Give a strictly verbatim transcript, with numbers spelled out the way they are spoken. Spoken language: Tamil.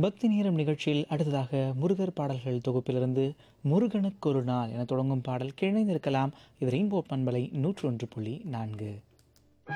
பக்தி நேரம் நிகழ்ச்சியில் அடுத்ததாக முருகர் பாடல்கள் தொகுப்பிலிருந்து முருகனுக்கு ஒரு நாள் என தொடங்கும் பாடல் கிணைந்திருக்கலாம். இது ரெயின்போ பண்பலை நூற்று ஒன்று புள்ளி நான்கு.